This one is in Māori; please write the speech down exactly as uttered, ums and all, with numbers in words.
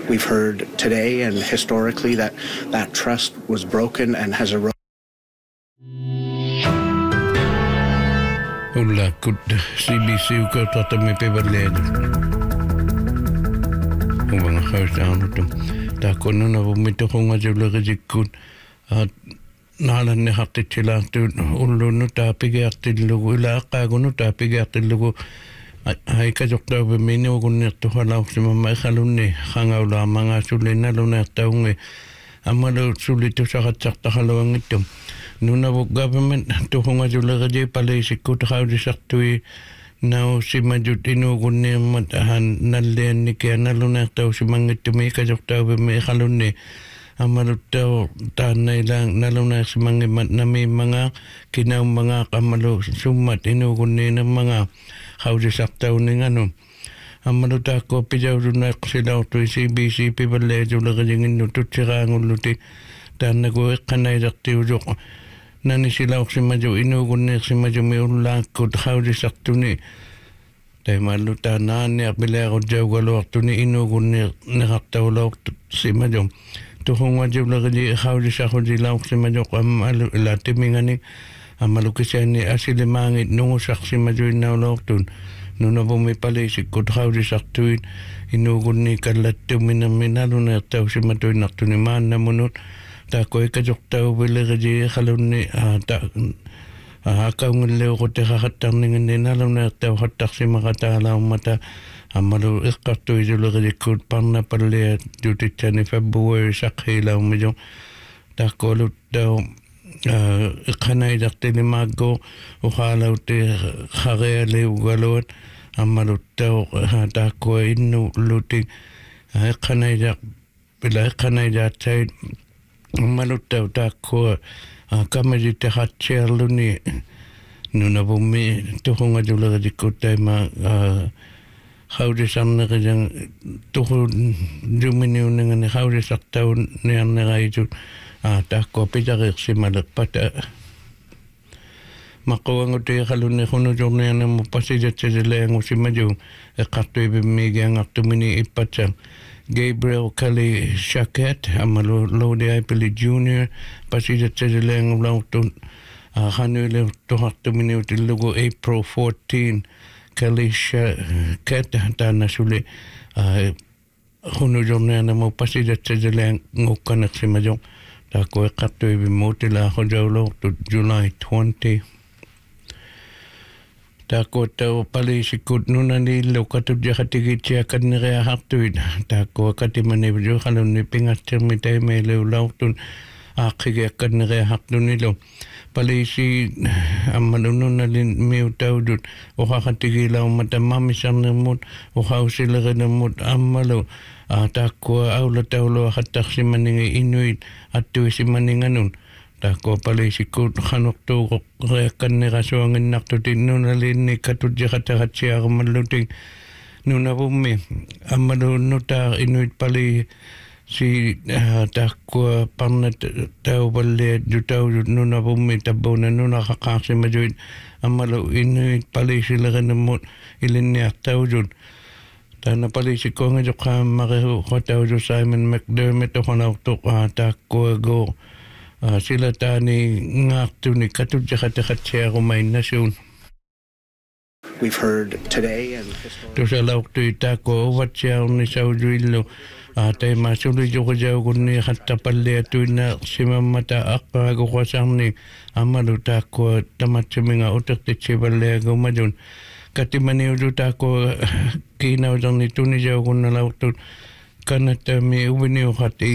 We've heard today and historically that that trust was broken and has eroded. Ulla kut C B C uka tatami peverledu. Uwanga hausanutum. Ta konuna vumito hunga julaga jikkut. Naalanne hattitsilahtu ullunu taapige artillugu ila aqaagunu taapige artillugu haika joktauve mini ugunnertu halausimama ikhalunni hangaulaamanga sulinnalunertaungi amalu sulitu saqatsartahaluangittum. Nunavu government tuhunga julagaji palaisikut haudisartui nau simajut inugunniammat han nalleannikia nalunertau simangittumi ikajortauve me ikhalunni amaluttau taannailang nalunersimangimmat nami mga kinau mga kamalu summat inugunniina mga haudisartauninganu amalutakko pijaudunaq silautui C B C pivalleejulagajinginnu tutsiraangulluti taannagu iqqanailartiujoq nani silauqsimaju inuugunniiqsimaju miullaakkut haudisartuni taimallu taanaanniaq pileaqutjaugaluartuni inuugunniiqneqartaulauqtut simaju tuhungajulagaji haudisaqujilauqsimaju qammalu ilatimingani amalukisiani asilimaangit nungusaqsimaju innaulauqtun nunavumi paliisikkut haudisartuit inuugunni kallattuminaminaluneertausimatuinartuni maannamunut taako ikajortauvilegaji khalunni ta akaungilleuqutexaqattarninginni naluneertau hattarsimaqataalaumata ammalu iqqartuijulegajikkut parnapallia jutitsani February saqhiilaumijo taakkooluttau iqqanailartilimaaggo uqaalauti qarealiugaluat ammaluttau taakkua innu luti iqqanailaq pila iqqanailaatsait ammaluttau taakkua kamajitexatsiarluni nunavummi tuhungajulagajikkut taima haudisarneqijang tuhu juminiuningani haudisartauniarneraijut taakko pitariqsimaleqpata maquanguti khalunni khunujornianamu pasijatsileengusimaju eqqartuivimmigiangartumini ippatsa Gabriel Kelly Shaket amalu Lodi Pili Junior pasijatsileengulartun khanuile tohartumini utillugu April fourteenth Kelly Shaket taanasuli khunujornianamu pasijatsileengukkanaqsimaju taakko eqqartuivimmuutila hojauloortut July twentieth taakko tau paliisikkut nunaniillu katutjaqatigitsiakanneriahartuit taakko katimanivu khalunni pingatsirmi taimeilulaurtun aaqigiakkanneriahartunilu paliisi ammalununalin miutaudut uqaqatigilaumata mamisarnermut uqausilerinammut ammalu taakko aulataulua hattarsimaningi inuit attuisimaninganun taakko paliisikkut qanortuuqoq reakkannerasuanginnartutin nunalinni katutjaqataqatsiarumallutin nunavummi ammalunnutaa inuit pali si taakko parnat tauvalliat jutaudut nunavummi tabbuuna nunaqaqaarsimajuit ammalu inuit paliisilerinammut ilinniartaujut taana paliisikkoanga joqqaammaqiru qatauju Simon McDermott oqanartuq taakkuago sila taani ngaartuni katutjaqataqatsiarumainnasun We've heard today and tusalauqtui taakko uvatsiarni saujuillu taima sulijuqujaugunni qattapalliatuinna simammata aqqaaguqasarni ammalu taakko tamatsiminga utertitsivalliagumajun katimaniudu taakko kiinautarni tunijaugunnalaurtut kannatami uviniuqat